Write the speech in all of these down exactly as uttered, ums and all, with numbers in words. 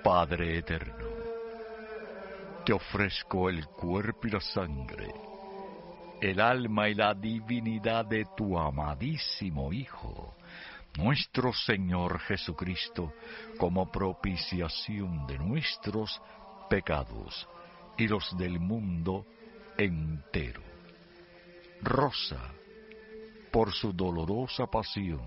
Padre eterno, te ofrezco el cuerpo y la sangre, el alma y la divinidad de tu amadísimo Hijo, nuestro Señor Jesucristo, como propiciación de nuestros pecados y los del mundo entero. Rosa, por su dolorosa pasión,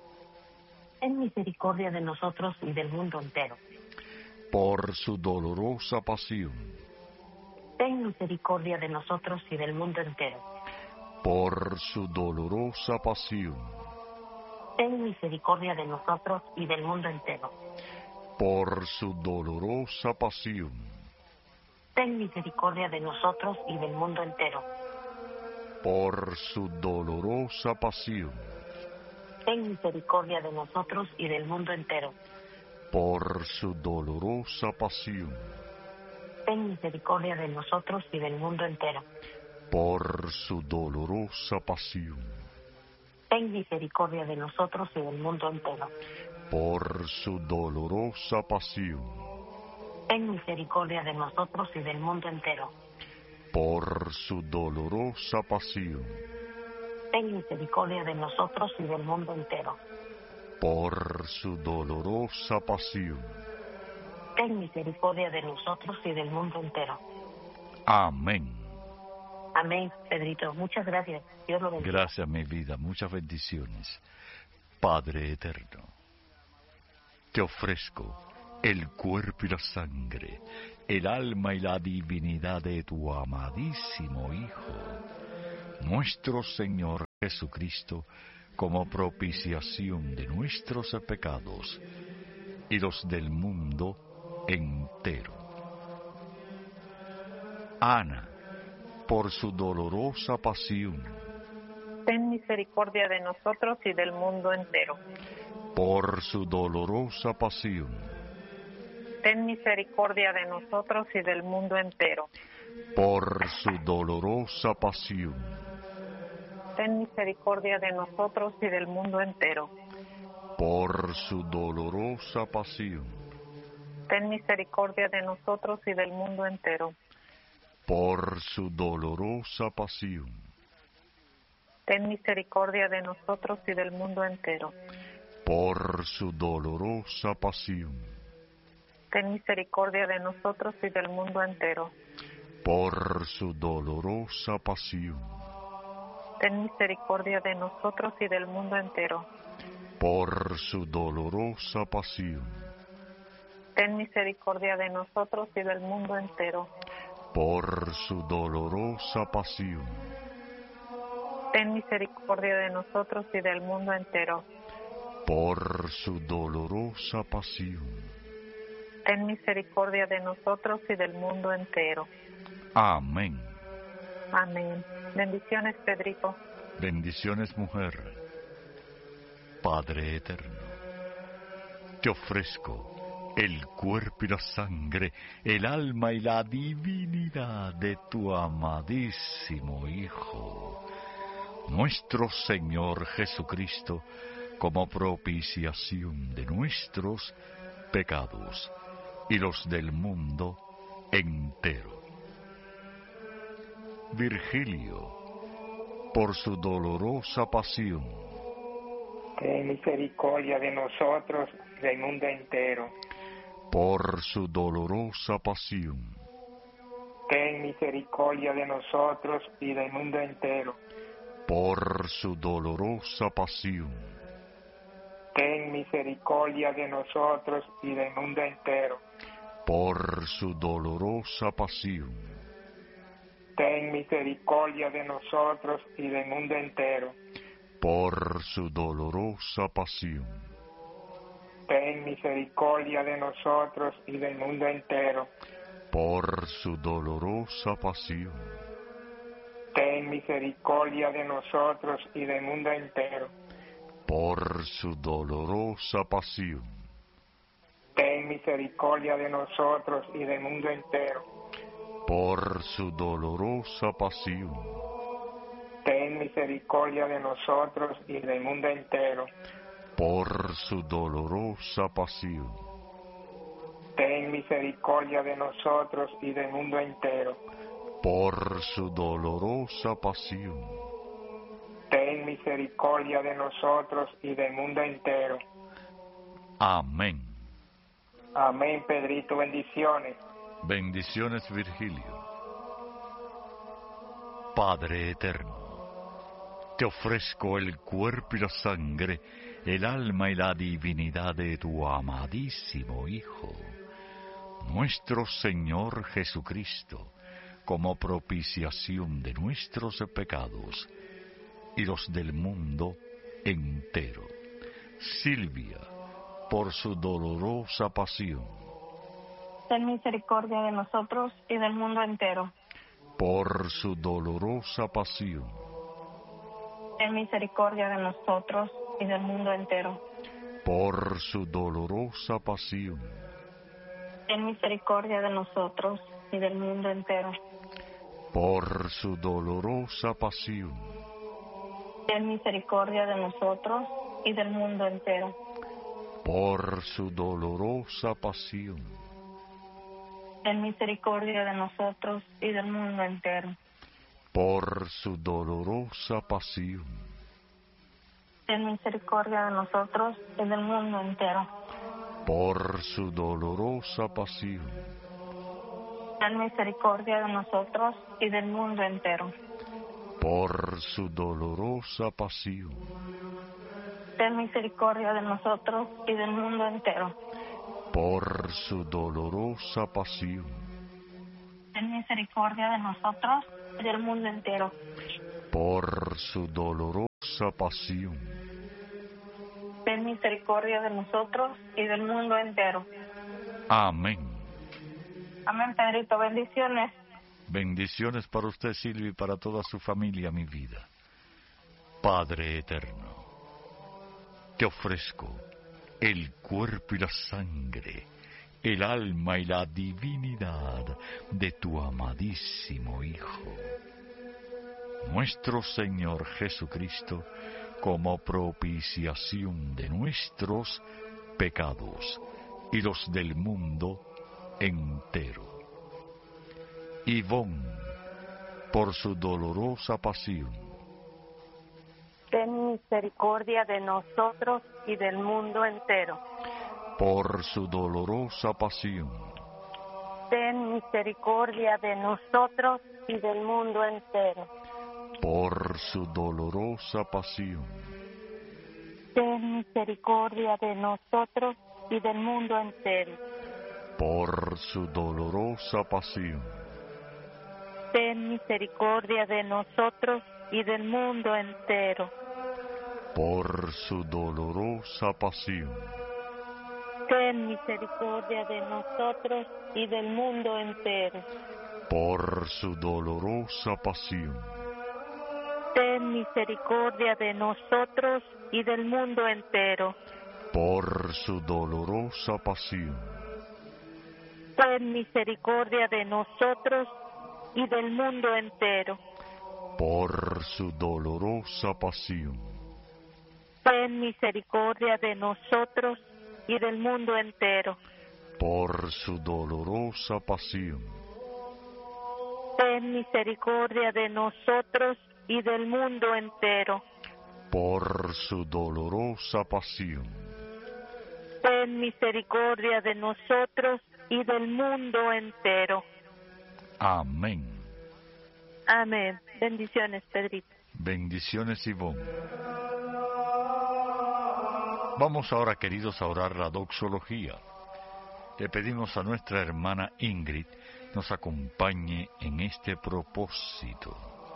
ten misericordia de nosotros y del mundo entero. Por su dolorosa pasión, ten misericordia de nosotros y del mundo entero. Por su dolorosa pasión, ten misericordia de nosotros y del mundo entero. Por su dolorosa pasión, ten misericordia de nosotros y del mundo entero. Por su dolorosa pasión, ten misericordia de nosotros y del mundo entero. Por su dolorosa pasión, ten misericordia de nosotros y del mundo entero. Por su dolorosa pasión, ten misericordia de nosotros y del mundo entero. Por su dolorosa pasión, ten misericordia de nosotros y del mundo entero. Por su dolorosa pasión, ten misericordia de nosotros y del mundo entero. Por su dolorosa pasión, ten misericordia de nosotros y del mundo entero. Amén. Amén, Pedrito. Muchas gracias. Dios lo bendiga. Gracias, mi vida. Muchas bendiciones. Padre eterno, te ofrezco el cuerpo y la sangre, el alma y la divinidad de tu amadísimo Hijo, nuestro Señor Jesucristo, como propiciación de nuestros pecados y los del mundo entero. Ana, por su dolorosa pasión, ten misericordia de nosotros y del mundo entero. Por su dolorosa pasión, ten misericordia de nosotros y del mundo entero. Por su dolorosa pasión, ten misericordia de nosotros y del mundo entero. Por su dolorosa pasión, ten misericordia de nosotros y del mundo entero. Por su dolorosa pasión, ten misericordia de nosotros y del mundo entero. Por su dolorosa pasión, ten misericordia de nosotros y del mundo entero. Por su dolorosa pasión, ten misericordia de nosotros y del mundo entero. Por su dolorosa pasión, ten misericordia de nosotros y del mundo entero. Por su dolorosa pasión, ten misericordia de nosotros y del mundo entero. Por su dolorosa pasión, ten misericordia de nosotros y del mundo entero. Amén. Amén. Bendiciones, Pedrito. Bendiciones, mujer. Padre eterno, te ofrezco el cuerpo y la sangre, el alma y la divinidad de tu amadísimo Hijo, nuestro Señor Jesucristo, como propiciación de nuestros pecados y los del mundo entero. Virgilio, por su dolorosa pasión, ten misericordia de nosotros y del mundo entero. Por su dolorosa pasión, ten misericordia de nosotros y del mundo entero. Por su dolorosa pasión, ten misericordia de nosotros y del mundo entero. Por su dolorosa pasión, ten misericordia de nosotros y del mundo entero. Por su dolorosa pasión, ten misericordia de nosotros y del mundo entero. Por su dolorosa pasión, ten misericordia de nosotros y del mundo entero. Por su dolorosa pasión, ten misericordia de nosotros y del mundo entero. Por su dolorosa pasión, ten misericordia de nosotros y del mundo entero. Por su dolorosa pasión, ten misericordia de nosotros y del mundo entero. Por su dolorosa pasión, Ten misericordia de nosotros y del mundo entero. amén. Amén, Pedrito, bendiciones. Bendiciones, Virgilio. Padre eterno, te ofrezco el cuerpo y la sangre, el alma y la divinidad de tu amadísimo Hijo, nuestro Señor Jesucristo, como propiciación de nuestros pecados y los del mundo entero. Silvia, por su dolorosa pasión, Ten misericordia de nosotros y del mundo entero. por su dolorosa pasión, Ten misericordia de nosotros y del mundo entero. por su dolorosa pasión, Ten misericordia de nosotros y del mundo entero. por su dolorosa pasión, Ten misericordia de nosotros y del mundo entero. por su dolorosa pasión, Ten misericordia de nosotros y del mundo entero. por su dolorosa pasión, Ten misericordia de nosotros y del mundo entero. por su dolorosa pasión, Ten misericordia de nosotros y del mundo entero. por su dolorosa pasión, Ten misericordia de nosotros y del mundo entero. por su dolorosa pasión, Ten misericordia de nosotros y del mundo entero. por su dolorosa pasión, Ten misericordia de nosotros y del mundo entero. amén. Amén, Pedrito. Bendiciones. Bendiciones para usted, Silvia, y para toda su familia, mi vida. Padre eterno, te ofrezco el cuerpo y la sangre, el alma y la divinidad de tu amadísimo Hijo, nuestro Señor Jesucristo, como propiciación de nuestros pecados y los del mundo entero. Ivonne, por su dolorosa pasión, Ten misericordia de nosotros y del mundo entero. por su dolorosa pasión, Ten misericordia de nosotros y del mundo entero. por su dolorosa pasión, Ten misericordia de nosotros y del mundo entero. por su dolorosa pasión, Ten misericordia de nosotros y del mundo entero. por su dolorosa pasión, Ten misericordia de nosotros y del mundo entero. por su dolorosa pasión, Ten misericordia de nosotros y del mundo entero. por su dolorosa pasión, Ten misericordia de nosotros y del mundo entero. por su dolorosa pasión, Ten misericordia de nosotros y del mundo entero. por su dolorosa pasión, Ten misericordia de nosotros y del mundo entero. por su dolorosa pasión, Ten misericordia de nosotros y del mundo entero. amén. Amén. Bendiciones, Pedrito. Bendiciones, Ivonne. Vamos ahora, queridos, a orar la doxología. Le pedimos a nuestra hermana Ingrid nos acompañe en este propósito.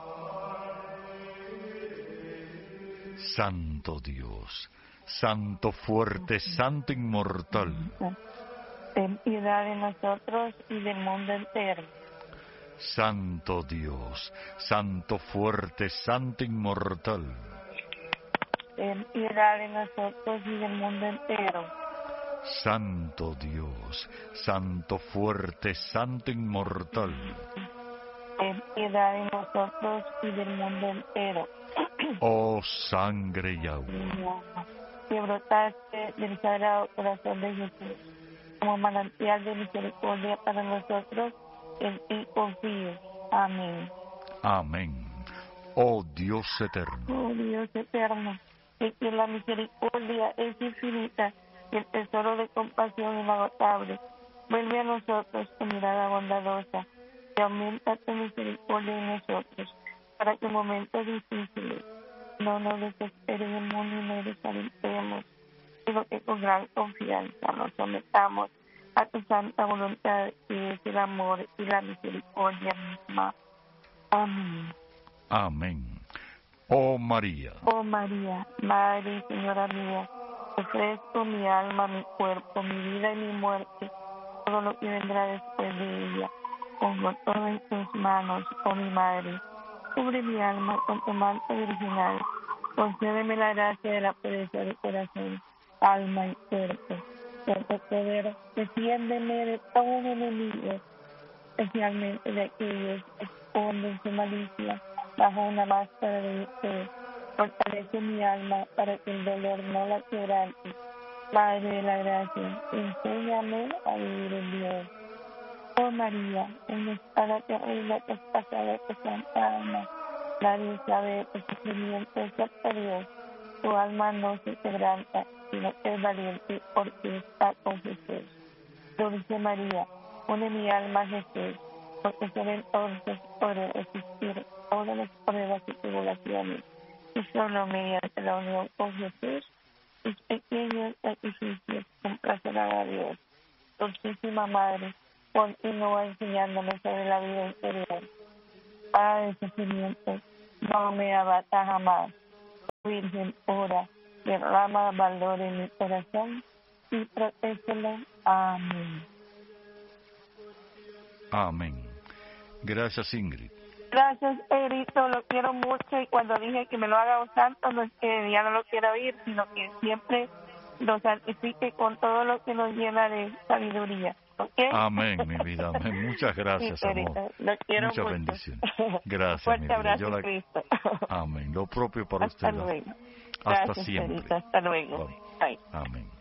Santo Dios, Santo fuerte, Santo inmortal, Ten piedad de nosotros y del mundo entero. Santo Dios, Santo fuerte, Santo inmortal, Ten piedad de nosotros y del mundo entero. Santo Dios, Santo fuerte, Santo inmortal, Ten piedad de nosotros y del mundo entero. oh sangre y agua, Que brotaste del sagrado corazón de Jesús, como manantial de misericordia para nosotros, en ti confío. Amén. Amén. Oh Dios eterno, Oh Dios eterno, de que la misericordia es infinita y el tesoro de compasión inagotable, vuelve a nosotros tu mirada bondadosa y aumenta tu misericordia en nosotros, para que en momentos difíciles no nos desesperemos ni nos desalentemos, sino que con gran confianza nos sometamos a tu santa voluntad, que es el amor y la misericordia misma. Amén. amén. Oh María, Oh María, Madre y Señora mía, ofrezco mi alma, mi cuerpo, mi vida y mi muerte, todo lo que vendrá después de ella. Pongo todo en tus manos, oh mi Madre. Cubre mi alma con tu manto virginal. Concédeme la gracia de la pureza de corazón, alma y cuerpo. Por tu poder, defiéndeme de todo enemigo, especialmente de aquellos que esconden su malicia bajo una máscara de virtud. Fortalece mi alma para que el dolor no la quebrante. Madre de la gracia, enséñame a vivir en Dios. Oh María, una espada terrible traspasada por santa alma. Nadie sabe de tu sufrimiento excepto Dios. Tu alma no se quebranta, sino que es valiente porque está con Jesús. Dulce María, une mi alma a Jesús, porque solo entonces podré resistir todas las pruebas y tribulaciones, y solo mediante la unión con Jesús, sus pequeños sacrificios complacerán a Dios. Dulcísima Madre, continúa enseñándome sobre la vida interior. Para el sufrimiento, no me abata jamás. Virgen pura, derrama valor en mi corazón y protégelo. Amén. amén. Gracias, Ingrid. Gracias, Erito, lo quiero mucho, y cuando dije que me lo haga un santo, no es que ya no lo quiero oír, sino que siempre lo santifique con todo lo que nos llena de sabiduría. ¿Okay? Amén, mi vida. Amén. Muchas gracias, sí, amor. Lo quiero Muchas mucho. bendiciones. Gracias, Fuerte mi vida. abrazo, Yo la... Cristo. Amén. Lo propio para Hasta usted. luego. Hasta Gracias, siempre. Erito. Hasta luego. Bye. Bye. Amén.